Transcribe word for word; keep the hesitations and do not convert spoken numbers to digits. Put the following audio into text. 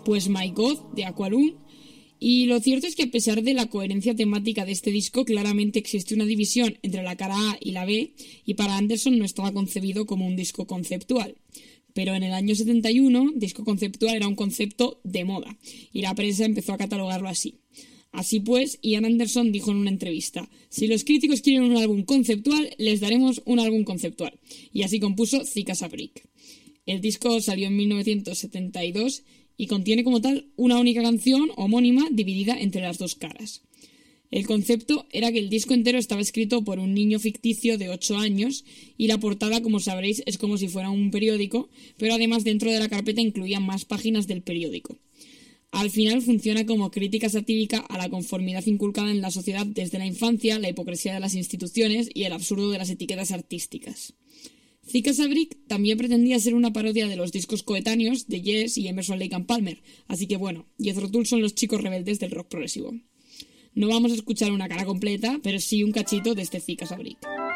pues My God, de Aqualung. Y lo cierto es que a pesar de la coherencia temática de este disco, claramente existe una división entre la cara A y la B, y para Anderson no estaba concebido como un disco conceptual. Pero en el año setenta y uno, disco conceptual era un concepto de moda, y la prensa empezó a catalogarlo así. Así pues, Ian Anderson dijo en una entrevista: si los críticos quieren un álbum conceptual, les daremos un álbum conceptual. Y así compuso Thick as a Brick. El disco salió en mil novecientos setenta y dos y contiene como tal una única canción homónima dividida entre las dos caras. El concepto era que el disco entero estaba escrito por un niño ficticio de ocho años y la portada, como sabréis, es como si fuera un periódico, pero además dentro de la carpeta incluía más páginas del periódico. Al final funciona como crítica satírica a la conformidad inculcada en la sociedad desde la infancia, la hipocresía de las instituciones y el absurdo de las etiquetas artísticas. Thick as a Brick también pretendía ser una parodia de los discos coetáneos de Yes y Emerson, Lake and Palmer, así que bueno, Jethro Tull son los chicos rebeldes del rock progresivo. No vamos a escuchar una cara completa, pero sí un cachito de este Thick as a Brick.